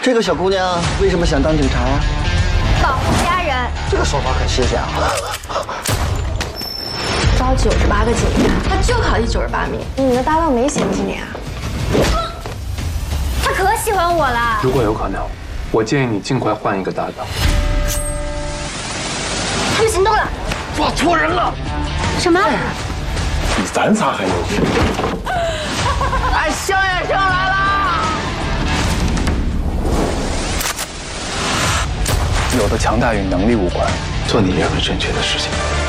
这个小姑娘为什么想当警察呀？ 保护家人。 这个说法很新鲜啊。 招98个警察，他就考第98名。你的搭档没嫌弃你啊？他可喜欢我了。 如果有可能，我建议你尽快换一个搭档。 他们行动了， 抓错人了。 什么？ 比咱仨还牛逼！ 哎，萧远生来了。 有的强大与能力无关，做你认为正确的事情。